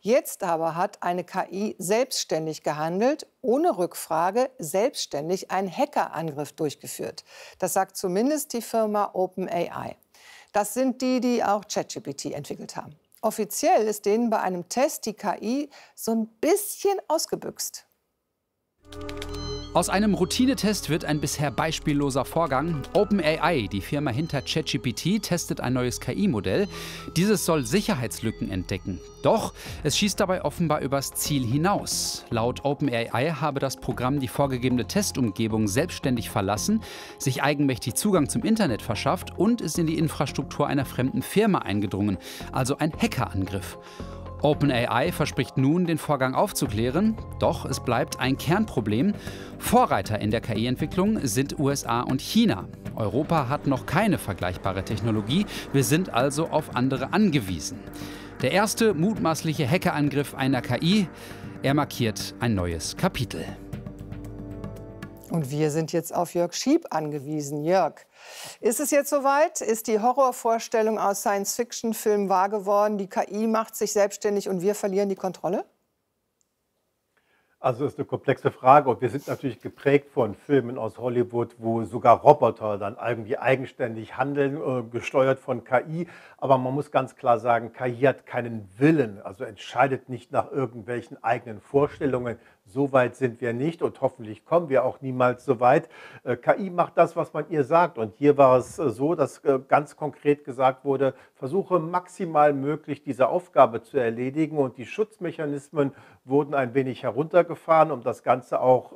Jetzt aber hat eine KI selbstständig gehandelt, ohne Rückfrage, selbstständig einen Hackerangriff durchgeführt. Das sagt zumindest die Firma OpenAI. Das sind die, die auch ChatGPT entwickelt haben. Offiziell ist denen bei einem Test die KI so ein bisschen ausgebüxt. Aus einem Routinetest wird ein bisher beispielloser Vorgang. OpenAI, die Firma hinter ChatGPT, testet ein neues KI-Modell. Dieses soll Sicherheitslücken entdecken. Doch es schießt dabei offenbar übers Ziel hinaus. Laut OpenAI habe das Programm die vorgegebene Testumgebung selbstständig verlassen, sich eigenmächtig Zugang zum Internet verschafft und ist in die Infrastruktur einer fremden Firma eingedrungen. Also ein Hackerangriff. OpenAI verspricht nun, den Vorgang aufzuklären, doch es bleibt ein Kernproblem. Vorreiter in der KI-Entwicklung sind USA und China. Europa hat noch keine vergleichbare Technologie, wir sind also auf andere angewiesen. Der erste mutmaßliche Hackerangriff einer KI, er markiert ein neues Kapitel. Und wir sind jetzt auf Jörg Schieb angewiesen. Jörg, ist es jetzt soweit? Ist die Horrorvorstellung aus Science-Fiction-Filmen wahr geworden? Die KI macht sich selbstständig und wir verlieren die Kontrolle? Also das ist eine komplexe Frage und wir sind natürlich geprägt von Filmen aus Hollywood, wo sogar Roboter dann irgendwie eigenständig handeln, gesteuert von KI. Aber man muss ganz klar sagen, KI hat keinen Willen, also entscheidet nicht nach irgendwelchen eigenen Vorstellungen. So weit sind wir nicht und hoffentlich kommen wir auch niemals so weit. KI macht das, was man ihr sagt. Und hier war es so, dass ganz konkret gesagt wurde, versuche maximal möglich diese Aufgabe zu erledigen. Und die Schutzmechanismen wurden ein wenig heruntergefahren, um das Ganze auch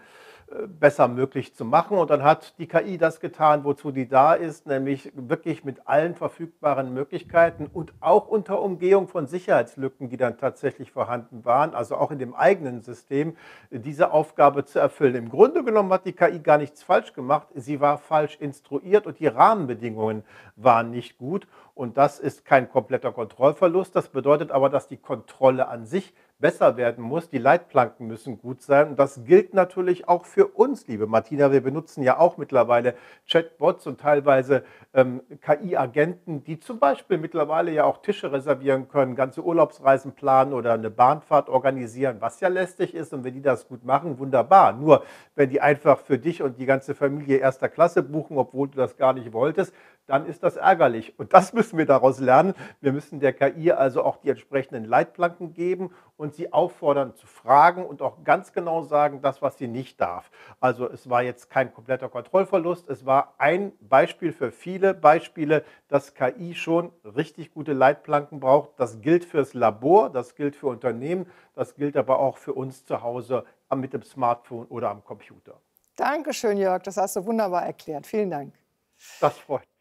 besser möglich zu machen. Und dann hat die KI das getan, wozu die da ist, nämlich wirklich mit allen verfügbaren Möglichkeiten und auch unter Umgehung von Sicherheitslücken, die dann tatsächlich vorhanden waren, also auch in dem eigenen System, diese Aufgabe zu erfüllen. Im Grunde genommen hat die KI gar nichts falsch gemacht, sie war falsch instruiert und die Rahmenbedingungen waren nicht gut. Und das ist kein kompletter Kontrollverlust. Das bedeutet aber, dass die Kontrolle an sich besser werden muss. Die Leitplanken müssen gut sein. Und das gilt natürlich auch für uns, liebe Martina. Wir benutzen ja auch mittlerweile Chatbots und teilweise KI-Agenten, die zum Beispiel mittlerweile ja auch Tische reservieren können, ganze Urlaubsreisen planen oder eine Bahnfahrt organisieren, was ja lästig ist. Und wenn die das gut machen, wunderbar. Nur wenn die einfach für dich und die ganze Familie erster Klasse buchen, obwohl du das gar nicht wolltest, dann ist das ärgerlich. Und das müssen wir daraus lernen. Wir müssen der KI also auch die entsprechenden Leitplanken geben und sie auffordern zu fragen und auch ganz genau sagen, das, was sie nicht darf. Also es war jetzt kein kompletter Kontrollverlust. Es war ein Beispiel für viele Beispiele, dass KI schon richtig gute Leitplanken braucht. Das gilt fürs Labor, das gilt für Unternehmen, das gilt aber auch für uns zu Hause mit dem Smartphone oder am Computer. Dankeschön, Jörg. Das hast du wunderbar erklärt. Vielen Dank. Das freut mich.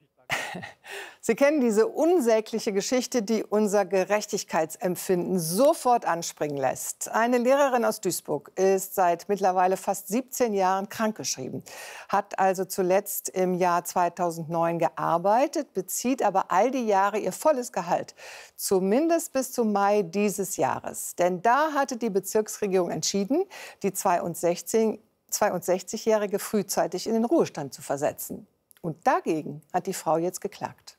Sie kennen diese unsägliche Geschichte, die unser Gerechtigkeitsempfinden sofort anspringen lässt. Eine Lehrerin aus Duisburg ist seit mittlerweile fast 17 Jahren krankgeschrieben, hat also zuletzt im Jahr 2009 gearbeitet, bezieht aber all die Jahre ihr volles Gehalt, zumindest bis zum Mai dieses Jahres. Denn da hatte die Bezirksregierung entschieden, die 62-Jährige frühzeitig in den Ruhestand zu versetzen. Und dagegen hat die Frau jetzt geklagt.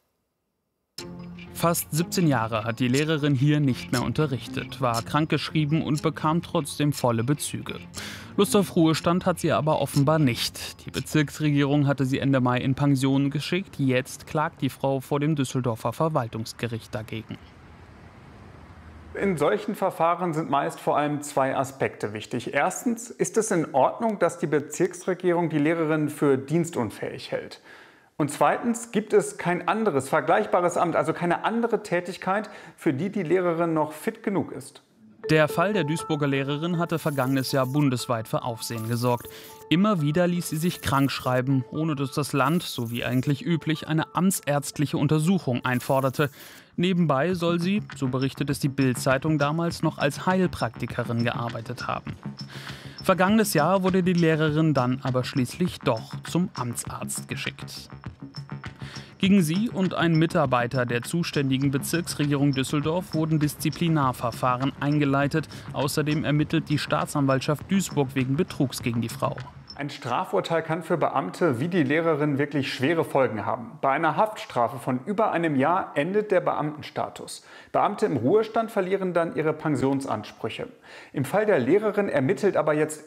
Fast 17 Jahre hat die Lehrerin hier nicht mehr unterrichtet, war krankgeschrieben und bekam trotzdem volle Bezüge. Lust auf Ruhestand hat sie aber offenbar nicht. Die Bezirksregierung hatte sie Ende Mai in Pension geschickt. Jetzt klagt die Frau vor dem Düsseldorfer Verwaltungsgericht dagegen. In solchen Verfahren sind meist vor allem zwei Aspekte wichtig. Erstens, ist es in Ordnung, dass die Bezirksregierung die Lehrerin für dienstunfähig hält? Und zweitens, gibt es kein anderes vergleichbares Amt, also keine andere Tätigkeit, für die die Lehrerin noch fit genug ist? Der Fall der Duisburger Lehrerin hatte vergangenes Jahr bundesweit für Aufsehen gesorgt. Immer wieder ließ sie sich krank schreiben, ohne dass das Land, so wie eigentlich üblich, eine amtsärztliche Untersuchung einforderte. Nebenbei soll sie, so berichtet es die Bild-Zeitung damals, noch als Heilpraktikerin gearbeitet haben. Vergangenes Jahr wurde die Lehrerin dann aber schließlich doch zum Amtsarzt geschickt. Gegen sie und einen Mitarbeiter der zuständigen Bezirksregierung Düsseldorf wurden Disziplinarverfahren eingeleitet. Außerdem ermittelt die Staatsanwaltschaft Duisburg wegen Betrugs gegen die Frau. Ein Strafurteil kann für Beamte wie die Lehrerin wirklich schwere Folgen haben. Bei einer Haftstrafe von über einem Jahr endet der Beamtenstatus. Beamte im Ruhestand verlieren dann ihre Pensionsansprüche. Im Fall der Lehrerin ermittelt aber jetzt